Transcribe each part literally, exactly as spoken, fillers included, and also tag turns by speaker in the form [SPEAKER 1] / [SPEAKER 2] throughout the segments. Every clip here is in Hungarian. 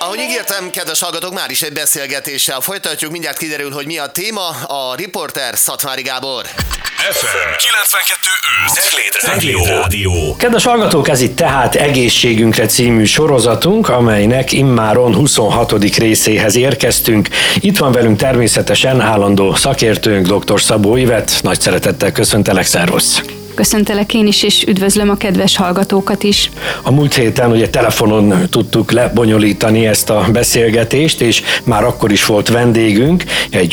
[SPEAKER 1] Ahogy ígértem, kedves hallgatók, már is egy beszélgetéssel folytatjuk. Mindjárt kiderül, hogy mi a téma. A riporter Szatmári Gábor.
[SPEAKER 2] ef em kilencvenkettő öt
[SPEAKER 3] Rádió. Kedves hallgatók, ez itt tehát Egészségünkre című sorozatunk, amelynek immáron huszonhatodik részéhez érkeztünk. Itt van velünk természetesen állandó szakértőnk, dr. Szabó Ivett. Nagy szeretettel köszöntelek, szervusz!
[SPEAKER 4] Köszöntelek én is, és üdvözlöm a kedves hallgatókat is.
[SPEAKER 3] A múlt héten ugye telefonon tudtuk lebonyolítani ezt a beszélgetést, és már akkor is volt vendégünk, egy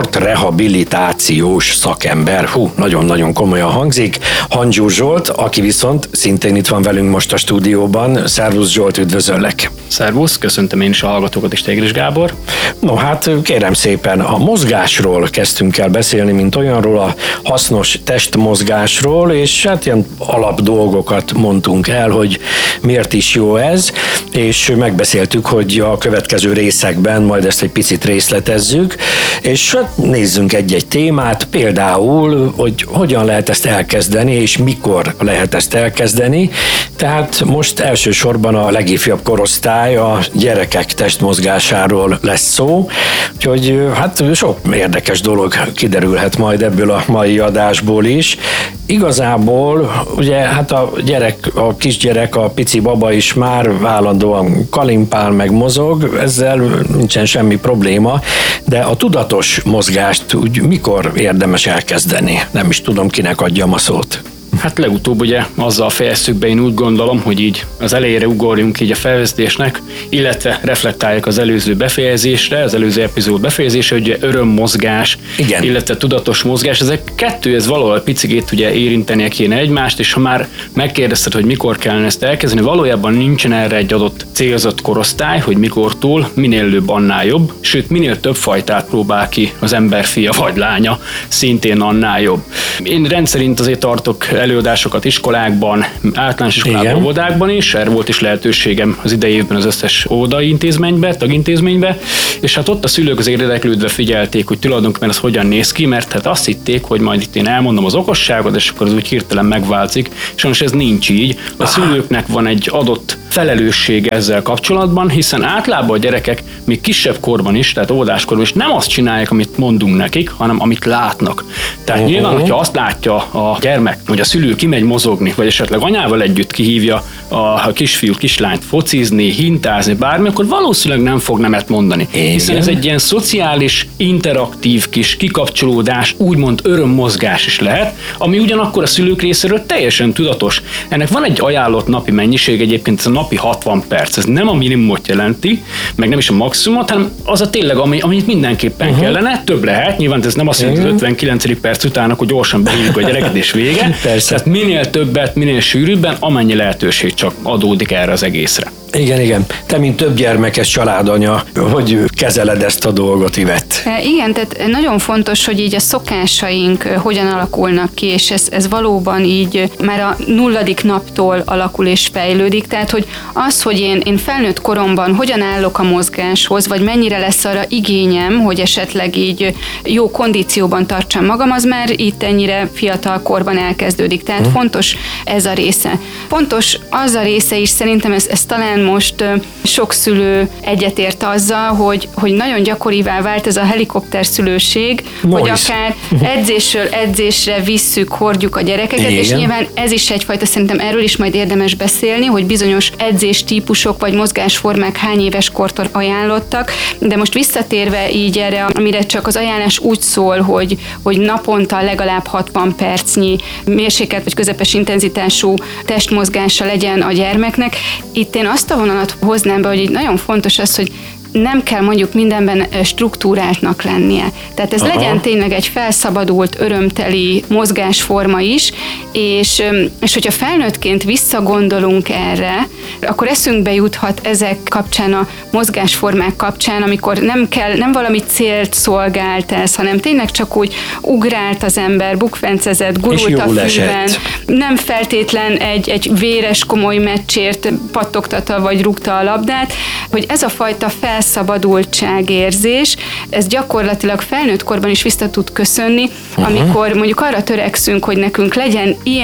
[SPEAKER 3] sportrehabilitációs szakember. Hú, nagyon-nagyon komolyan hangzik. Hangyúr Zsolt, aki viszont szintén itt van velünk most a stúdióban. Szervusz Zsolt, üdvözöllek!
[SPEAKER 5] Szervusz, köszöntöm én is a hallgatókat és Tegris Gábor.
[SPEAKER 3] No hát kérem szépen, a mozgásról kezdtünk el beszélni, mint olyanról, a hasznos testmozgásról, és hát ilyen alap dolgokat mondtunk el, hogy miért is jó ez, és megbeszéltük, hogy a következő részekben majd ezt egy picit részletezzük, és hát nézzünk egy-egy témát, például, hogy hogyan lehet ezt elkezdeni, és mikor lehet ezt elkezdeni. Tehát most elsősorban a legifjabb korosztály, a gyerekek testmozgásáról lesz szó, úgyhogy hát sok érdekes dolog kiderülhet majd ebből a mai adásból is. Igazából ugye hát a gyerek, a kisgyerek, a pici baba is már állandóan kalimpál, meg mozog, ezzel nincsen semmi probléma, de a tudatos mozgást úgy mikor érdemes elkezdeni? Nem is tudom, kinek adjam a szót.
[SPEAKER 5] Hát legutóbb ugye azzal fejeztük be, én úgy gondolom, hogy így az elejére ugorjunk így a felvezetésnek, illetve reflektáljuk az előző befejezésre, az előző epizód befejezésre, ugye örömmozgás, igen, illetve tudatos mozgás. Ezek kettő, ez valahol picikét ugye érintenie kéne egymást, és ha már megkérdezted, hogy mikor kellene ezt elkezdeni, valójában nincsen erre egy adott célzott korosztály, hogy mikortól, minél előbb annál jobb, sőt minél több fajtát próbál ki az ember fia vagy lánya, szintén annál jobb. Én rendszerint azért tartok előadásokat iskolákban, általános iskolában, óvodákban is, erre volt is lehetőségem az idei évben az összes óvodai intézménybe, tagintézménybe, és hát ott a szülők azért érdeklődve figyelték, hogy tulajdonképpen ez hogyan néz ki, mert hát azt hitték, hogy majd itt én elmondom az okosságot, és akkor az úgy hirtelen megváltozik, és sajnos ez nincs így. A szülőknek van egy adott felelőssége ezzel kapcsolatban, hiszen általában a gyerekek még kisebb korban is, tehát óvodáskorban is nem azt csinálják, amit mondunk nekik, hanem amit látnak. Tehát uh-huh. nyilván, hogyha azt látja a gyermek, hogy a szülő kimegy mozogni, vagy esetleg anyával együtt kihívja a kisfiút, kislányt focizni, hintázni, bármi, akkor valószínűleg nem fog nemet mondani. Igen. Hiszen ez egy ilyen szociális, interaktív kis kikapcsolódás, úgymond örömmozgás is lehet, ami ugyanakkor a szülők részéről teljesen tudatos. Ennek van egy ajánlott napi mennyiség, egyébként ez a napi hatvan perc, ez nem a minimumot jelenti, meg nem is a maximumot, hanem az a tényleg, ami, amit mindenképpen uh-huh. kellene, több lehet, nyilván ez nem azt jelenti, hogy ötvenkilencedik perc után akkor gyorsan behívjuk a gyereket és vége. Persze. Tehát minél többet, minél sűrűbben, amennyi lehetőség csak adódik erre az egészre.
[SPEAKER 3] Igen, igen. Te, mint több gyermekes családanya, hogy kezeled ezt a dolgot, Ivett?
[SPEAKER 4] Igen, tehát nagyon fontos, hogy így a szokásaink hogyan alakulnak ki, és ez, ez valóban így már a nulladik naptól alakul és fejlődik, tehát hogy az, hogy én, én felnőtt koromban hogyan állok a mozgáshoz, vagy mennyire lesz arra igényem, hogy esetleg így jó kondícióban tartsam magam, az már itt ennyire fiatal korban elkezdődik, tehát hmm. fontos ez a része. Fontos az a része is, szerintem ez, ez talán most sok szülő egyetért azzal, hogy, hogy nagyon gyakorivá vált ez a helikopter szülőség, Most. hogy akár edzésről edzésre visszük, hordjuk a gyerekeket, igen. és nyilván ez is egyfajta, szerintem erről is majd érdemes beszélni, hogy bizonyos edzéstípusok vagy mozgásformák hány éves kortól ajánlottak, de most visszatérve így erre, amire csak az ajánlás úgy szól, hogy, hogy naponta legalább hatvan percnyi mérsékelt vagy közepes intenzitású testmozgása legyen a gyermeknek. Itt én azt a vonalat hoznám be, hogy így nagyon fontos az, hogy nem kell mondjuk mindenben struktúráltnak lennie. Tehát ez Aha. legyen tényleg egy felszabadult, örömteli mozgásforma is, és, és hogyha felnőttként visszagondolunk erre, akkor eszünkbe juthat ezek kapcsán, a mozgásformák kapcsán, amikor nem kell, nem valami célt szolgált ez, hanem tényleg csak úgy ugrált az ember, bukfencezett, gurult a fűben, esett. Nem feltétlen egy, egy véres, komoly meccsért pattogtatta vagy rúgta a labdát, hogy ez a fajta felszabadultságérzés, ez gyakorlatilag felnőtt korban is vissza tud köszönni, uh-huh. amikor mondjuk arra törekszünk, hogy nekünk legyen ilyen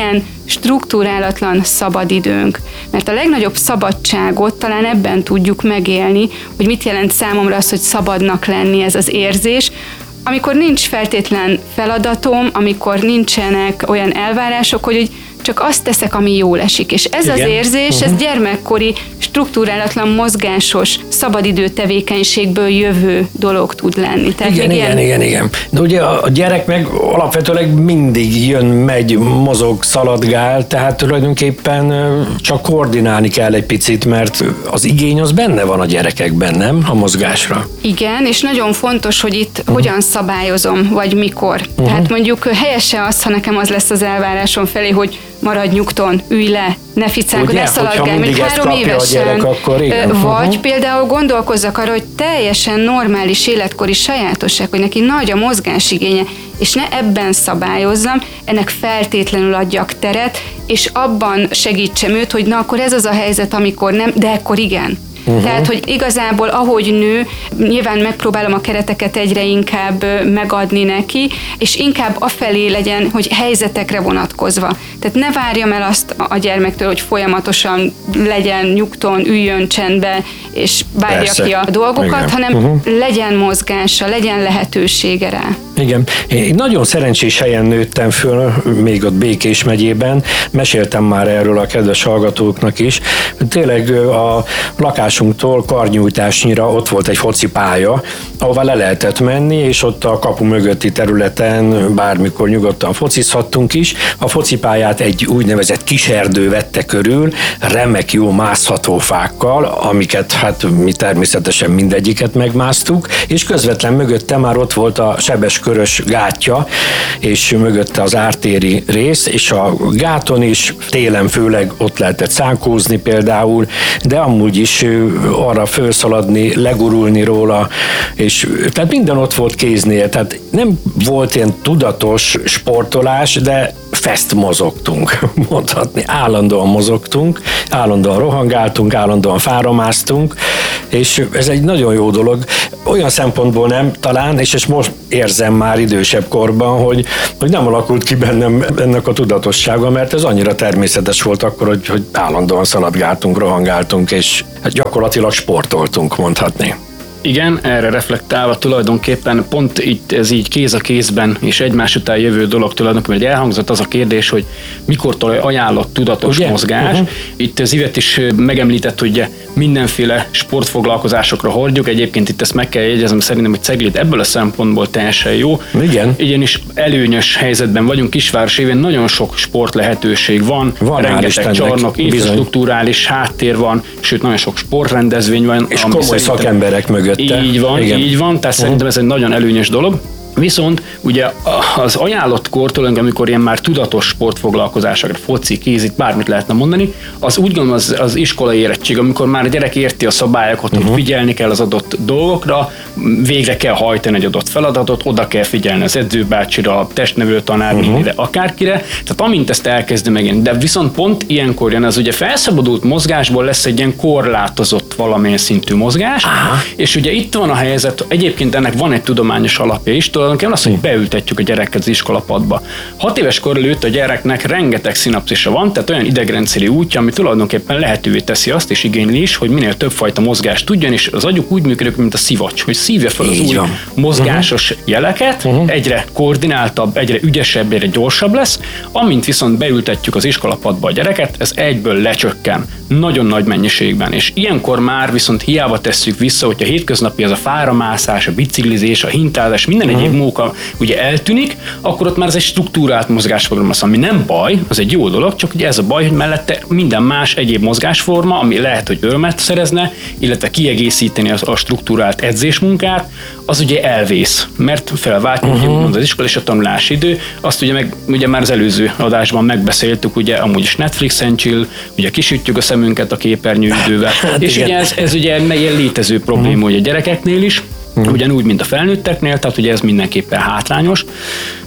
[SPEAKER 4] strukturálatlan szabadidőnk. Mert a legnagyobb szabadságot talán ebben tudjuk megélni, hogy mit jelent számomra az, hogy szabadnak lenni, ez az érzés, amikor nincs feltétlen feladatom, amikor nincsenek olyan elvárások, hogy csak azt teszek, ami jól esik. És ez igen. az érzés, uh-huh. ez gyermekkori, strukturálatlan, mozgásos, szabadidő tevékenységből jövő dolog tud lenni.
[SPEAKER 3] Tehát igen, igen, ilyen... igen, igen. De ugye a gyerek meg alapvetőleg mindig jön, megy, mozog, szaladgál, tehát tulajdonképpen csak koordinálni kell egy picit, mert az igény az benne van a gyerekekben, nem? A mozgásra.
[SPEAKER 4] Igen, és nagyon fontos, hogy itt uh-huh. hogyan szabályozom, vagy mikor. Uh-huh. Tehát mondjuk helyese az, ha nekem az lesz az elvárásom felé, hogy maradj nyugton, ülj le, ne ficálkodj, ne szaladgálj, mert három évesen. Gyerek, akkor igen. Vagy uh-huh. például gondolkozzak arra, hogy teljesen normális életkori sajátosság, hogy neki nagy a mozgásigénye, és ne ebben szabályozzam, ennek feltétlenül adjak teret, és abban segítsem őt, hogy na akkor ez az a helyzet, amikor nem, de akkor igen. Uh-huh. Tehát, hogy igazából ahogy nő, nyilván megpróbálom a kereteket egyre inkább megadni neki, és inkább afelé legyen, hogy helyzetekre vonatkozva. Tehát ne várjam el azt a gyermektől, hogy folyamatosan legyen nyugton, üljön csendbe, és várja Persze. ki a dolgokat, igen. hanem uh-huh. legyen mozgása, legyen lehetősége rá.
[SPEAKER 3] Igen. Én nagyon szerencsés helyen nőttem föl, még ott Békés megyében, meséltem már erről a kedves hallgatóknak is. Tényleg a lakásunktól karnyújtásnyira ott volt egy focipálya, ahová le lehetett menni, és ott a kapu mögötti területen bármikor nyugodtan focizhattunk is. A focipályát egy úgynevezett kiserdő vette körül, remek jó mászható fákkal, amiket hát mi természetesen mindegyiket megmásztuk, és közvetlen mögötte már ott volt a sebeskörös gátja, és mögötte az ártéri rész, és a gáton is télen főleg ott lehetett szánkózni például, de amúgy is arra felszaladni, legurulni róla, és tehát minden ott volt kéznél, tehát nem volt ilyen tudatos sportolás, de fest mozogtunk, mondhatni. Állandóan mozogtunk, állandóan rohangáltunk, állandóan fáramáztunk, és ez egy nagyon jó dolog. Olyan szempontból nem talán, és ezt most érzem már idősebb korban, hogy, hogy nem alakult ki bennem ennek a tudatossága, mert ez annyira természetes volt akkor, hogy, hogy állandóan szaladgáltunk, rohangáltunk, és gyakorlatilag sportoltunk, mondhatni.
[SPEAKER 5] Igen, erre reflektálva tulajdonképpen pont itt ez így kéz a kézben és egymás után jövő dolog tulajdonképpen, hogy elhangzott az a kérdés, hogy mikortól ajánlott tudatos Ugye? mozgás. Uh-huh. Itt az Ivet is megemlített, hogy mindenféle sportfoglalkozásokra hordjuk. Egyébként itt ezt meg kell jegyeznem, szerintem, hogy Cegléd ebből a szempontból teljesen jó.
[SPEAKER 3] Igen.
[SPEAKER 5] Ugyanis előnyös helyzetben vagyunk, kisváros évén nagyon sok sport lehetőség van,
[SPEAKER 3] van
[SPEAKER 5] rengeteg csarnok, infrastrukturális háttér van, sőt nagyon sok sportrendezvény van.
[SPEAKER 3] És komoly szakemberek mögött.
[SPEAKER 5] Így van, Igen. így van, tehát uh-huh. szerintem ez egy nagyon előnyös dolog. Viszont ugye az ajánlott kortól, amikor ilyen már tudatos sportfoglalkozásokra, foci, kézit, bármit lehetne mondani, az úgy gondolom az, az iskolai érettség, amikor már a gyerek érti a szabályokat, uh-huh. hogy figyelni kell az adott dolgokra, végre kell hajtani egy adott feladatot, oda kell figyelni az edzőbácsira, a testnevelő tanárnénire, uh-huh. akárkire. Tehát amint ezt elkezdi megint, de viszont pont ilyenkor jön az ugye felszabadult mozgásból lesz egy ilyen korlátozott valamilyen szintű mozgás, uh-huh. és ugye itt van a helyzet, egyébként ennek van egy tudományos alapja is, tulajdonképpen az, hogy beültetjük a gyereket az iskolapadba. Hat éves kor előtt a gyereknek rengeteg szinapszisa van, tehát olyan idegrendszeri útja, ami tulajdonképpen lehetővé teszi azt, és igényli is, hogy minél több fajta mozgást tudjon, és az agyuk úgy működik, mint a szivacs, hogy szívja fel az új mozgásos uh-huh. jeleket, uh-huh. egyre koordináltabb, egyre ügyesebb, egyre gyorsabb lesz, amint viszont beültetjük az iskolapadba a gyereket, ez egyből lecsökken, nagyon nagy mennyiségben, és ilyenkor már viszont hiába tesszük vissza, hogy a hétköznapi az a fáramászás, a biciklizés, a hintázás, minden uh-huh. egyéb móka ugye eltűnik, akkor ott már ez egy struktúrált mozgásprogram lesz, ami nem baj, az egy jó dolog, csak ugye ez a baj, hogy mellette minden más egyéb mozgásforma, ami lehet, hogy örömet szerezne, illetve kiegészíteni a struktúrált edzésmunkát, az ugye elvész, mert felváltjuk uh-huh. az iskola és a tanulási idő, azt ugye, meg, ugye már az előző adásban megbeszéltük, ugye amúgy is Netflixen chill, ugye kisütjük a szemünket a képernyőidővel, hát és igen. ugye ez, ez ugye egy létező probléma uh-huh. ugye a gyerekeknél is, Uh-huh. ugyanúgy, mint a felnőtteknél, tehát ugye ez mindenképpen hátrányos.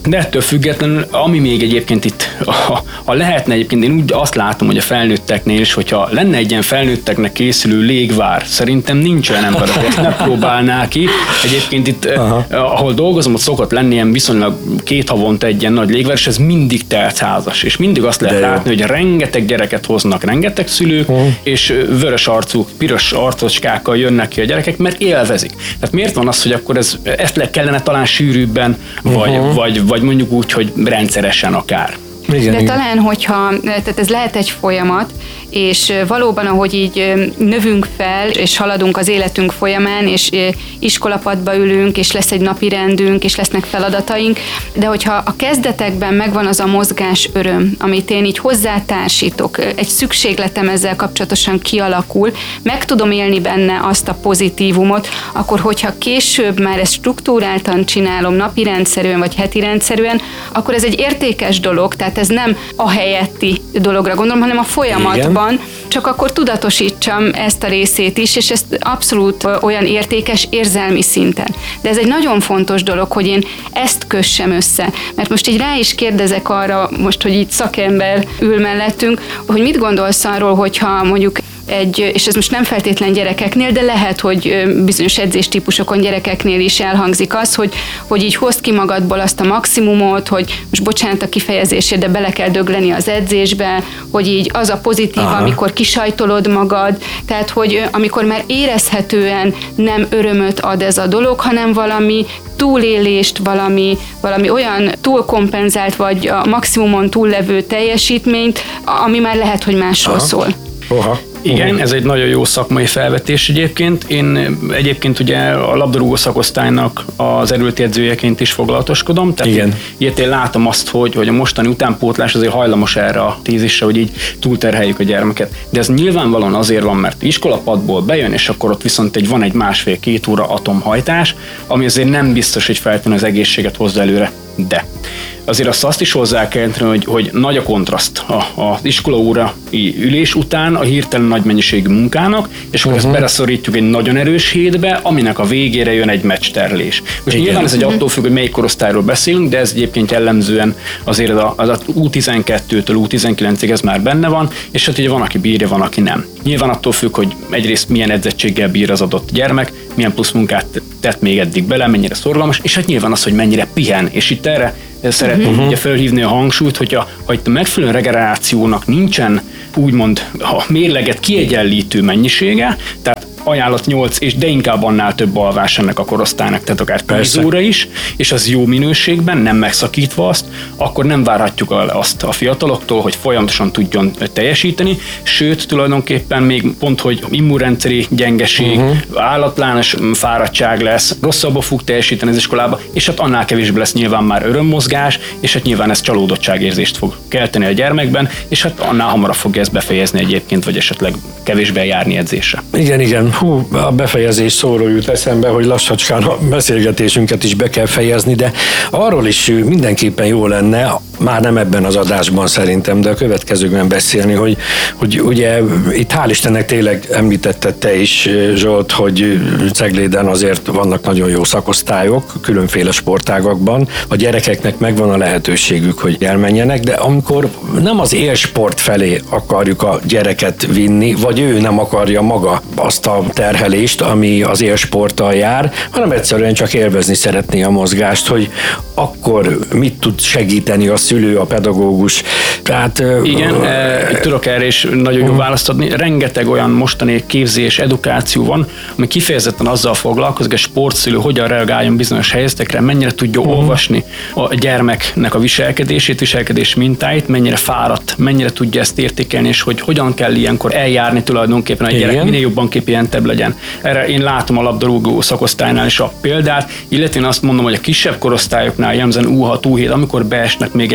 [SPEAKER 5] De ettől függetlenül, ami még egyébként itt, ha, ha lehetne egyébként, én úgy azt látom, hogy a felnőtteknél is, hogyha lenne egy ilyen felnőtteknek készülő légvár, szerintem nincs olyan ember, aki ezt megpróbálná ki. Egyébként itt, eh, ahol dolgozom, ott szokott lenni ilyen viszonylag két havonta egy ilyen nagy légvár, és ez mindig teltházas. És mindig azt lehet látni, hogy rengeteg gyereket hoznak, rengeteg szülők, uh. és vörös arcú, piros arcocskákkal jönnek ki a gyerekek, mert élvezik. Tehát miért van az, hogy akkor ez, ezt le kellene talán sűrűbben, vagy, uh-huh. vagy, vagy mondjuk úgy, hogy rendszeresen akár.
[SPEAKER 4] Igen, De igen. talán, hogyha, tehát ez lehet egy folyamat, és valóban, ahogy így növünk fel, és haladunk az életünk folyamán, és iskolapadba ülünk, és lesz egy napi rendünk, és lesznek feladataink, de hogyha a kezdetekben megvan az a mozgás öröm, amit én így hozzátársítok, egy szükségletem ezzel kapcsolatosan kialakul, meg tudom élni benne azt a pozitívumot, akkor hogyha később már ezt struktúráltan csinálom napi rendszerűen, vagy heti rendszerűen, akkor ez egy értékes dolog, tehát ez nem a helyetti dologra gondolom, hanem a folyamatban, igen. Csak akkor tudatosítsam ezt a részét is, és ez abszolút olyan értékes érzelmi szinten. De ez egy nagyon fontos dolog, hogy én ezt kössem össze. Mert most így rá is kérdezek arra, most, hogy itt szakember ül mellettünk, hogy mit gondolsz arról, hogyha mondjuk egy, és ez most nem feltétlen gyerekeknél, de lehet, hogy bizonyos edzéstípusokon gyerekeknél is elhangzik az, hogy, hogy így hozd ki magadból azt a maximumot, hogy most bocsánat a kifejezésért, de bele kell dögleni az edzésbe, hogy így az a pozitív, aha. amikor kisajtolod magad, tehát hogy amikor már érezhetően nem örömöt ad ez a dolog, hanem valami túlélést, valami, valami olyan túlkompenzált, vagy a maximumon túllevő teljesítményt, ami már lehet, hogy másról aha. szól.
[SPEAKER 3] Oha.
[SPEAKER 5] Igen, ez egy nagyon jó szakmai felvetés egyébként. Én egyébként ugye a labdarúgó szakosztálynak az erőlti edzőjeként is foglalatoskodom. Tehát igen. Ilyet én látom azt, hogy, hogy a mostani utánpótlás azért hajlamos erre a tézisre, hogy így túlterheljük a gyermeket. De ez nyilvánvalóan azért van, mert iskolapadból bejön, és akkor ott viszont egy, van egy másfél-két óra atomhajtás, ami azért nem biztos, hogy feltétlenül az egészséget hozza előre. De azért azt, azt is hozzá kell tenni, hogy, hogy nagy a kontraszt az iskolaórai ülés után a hirtelen nagy mennyiségű munkának, és akkor uh-huh. ezt beleszorítjuk egy nagyon erős hétbe, aminek a végére jön egy meccsterlés. Most igen. nyilván ez egy attól függ, hogy melyik korosztályról beszélünk, de ez egyébként jellemzően azért az, az U tizenkettőtől U tizenkilencig ez már benne van, és hát ugye van, aki bírja, van, aki nem. Nyilván attól függ, hogy egyrészt milyen edzettséggel bír az adott gyermek, milyen plusz munkát tett még eddig bele, mennyire szorgalmas, és hát nyilván az, hogy mennyire pihen. És itt erre szeretném uh-huh. ugye felhívni a hangsúlyt, hogyha ha itt a megfelelő regenerációnak nincsen úgymond a mérleget kiegyenlítő mennyisége, tehát ajánlat nyolc, és de inkább annál több alvás ennek a korosztálynak, tehát akár tíz óra is, és az jó minőségben, nem megszakítva azt, akkor nem várhatjuk azt a fiataloktól, hogy folyamatosan tudjon teljesíteni, sőt, tulajdonképpen még pont, hogy immunrendszeri gyengeség, uh-huh. állatlános fáradtság lesz, rosszabbul fog teljesíteni az iskolába, és hát annál kevésbé lesz nyilván már örömmozgás, és hát nyilván ez csalódottságérzést fog kelteni a gyermekben, és hát annál hamarabb fogja ezt befejezni egyébként, vagy esetleg kevésbé járni edzésre.
[SPEAKER 3] Igen, igen. Hú, a befejezés szóról jut eszembe, hogy lassacskán a beszélgetésünket is be kell fejezni, de arról is mindenképpen jó lenne, már nem ebben az adásban szerintem, de a következőkben beszélni, hogy, hogy ugye itt hál' Istennek tényleg említetted te is, Zsolt, hogy Cegléden azért vannak nagyon jó szakosztályok, különféle sportágakban. A gyerekeknek megvan a lehetőségük, hogy elmenjenek, de amikor nem az élsport felé akarjuk a gyereket vinni, vagy ő nem akarja maga azt a terhelést, ami az élsporttal jár, hanem egyszerűen csak élvezni szeretné a mozgást, hogy akkor mit tud segíteni a szülő, a pedagógus. Tehát,
[SPEAKER 5] igen, uh, e, tudok erre is nagyon jó uh, választ adni. Rengeteg olyan mostani képzés, edukáció van, ami kifejezetten azzal foglalkozik, hogy a sportszülő hogyan reagáljon bizonyos helyzetekre, mennyire tudja uh, olvasni a gyermeknek a viselkedését, viselkedés mintáit, mennyire fáradt, mennyire tudja ezt értékelni, és hogy hogyan kell ilyenkor eljárni tulajdonképpen, hogy a gyerek minél jobban képjelentebb legyen. Erre én látom a labdarúgó szakosztálynál is a példát, illetve én azt mondom, hogy a kisebb korosztályoknál jellemzően U hat, U hét, amikor beesnek még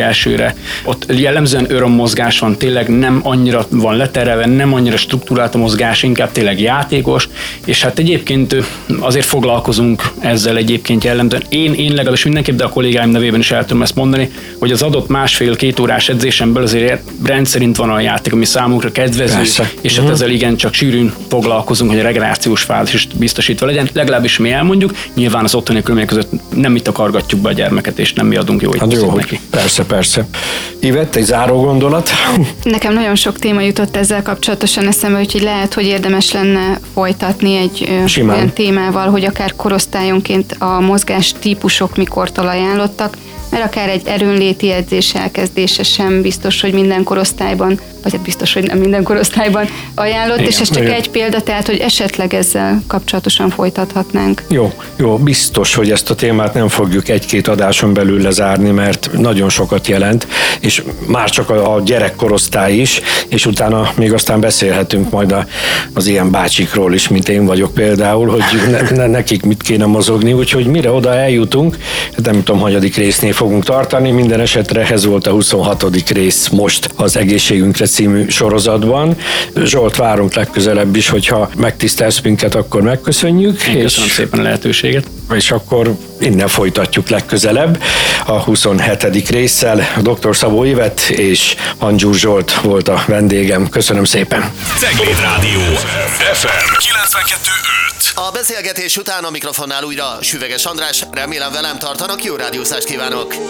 [SPEAKER 5] legelsőre. Ott jellemzően örömmozgás van, tényleg nem annyira van leterelve, nem annyira struktúrált a mozgás, inkább tényleg játékos, és hát egyébként azért foglalkozunk ezzel egyébként jellemzően. Én, én legalábbis mindenképp, de a kollégáim nevében is el tudom ezt mondani, hogy az adott másfél-két órás edzésemből azért rendszerint van a játék, ami számunkra kedvező, persze. És hát ezzel igen csak sűrűn foglalkozunk, hogy a regenerációs fázist biztosítva legyen. Legalábbis mi elmondjuk, nyilván az otthoni körülmények között nem mi takargatjuk be a gyermeket, és nem mi adunk jó
[SPEAKER 3] hát jó, neki. Persze, persze. Ivett, egy záró gondolat?
[SPEAKER 4] Nekem nagyon sok téma jutott ezzel kapcsolatosan eszembe, úgyhogy lehet, hogy érdemes lenne folytatni egy Simán. olyan témával, hogy akár korosztályonként a mozgás típusok mikortól ajánlottak, mert akár egy erőnléti edzés elkezdése sem biztos, hogy minden korosztályban, vagy hát biztos, hogy nem minden korosztályban ajánlott, igen, és ez csak igen. egy példa, tehát, hogy esetleg ezzel kapcsolatosan folytathatnánk.
[SPEAKER 3] Jó, jó, biztos, hogy ezt a témát nem fogjuk egy-két adáson belül lezárni, mert nagyon sokat jelent, és már csak a, a gyerekkorosztály is, és utána még aztán beszélhetünk majd a, az ilyen bácsikról is, mint én vagyok például, hogy ne, ne, nekik mit kéne mozogni, úgyhogy mire oda eljutunk, nem tudom, hanyadik résznél fogunk tartani, minden esetre ez volt a huszonhatodik rész most az Egészségünkre című sorozatban. Zsolt, várunk legközelebb is, hogyha megtisztelsz minket, akkor megköszönjük.
[SPEAKER 5] Én köszönöm és, szépen a lehetőséget.
[SPEAKER 3] És akkor innen folytatjuk legközelebb a huszonhetedik résszel. doktor Szabó Ivett és Hangyúr Zsolt volt a vendégem. Köszönöm szépen.
[SPEAKER 2] Cegléd Rádió ef em kilencvenkettő öt.
[SPEAKER 1] A beszélgetés után a mikrofonnál újra Süveges András. Remélem velem tartanak, jó rádiózást kívánok!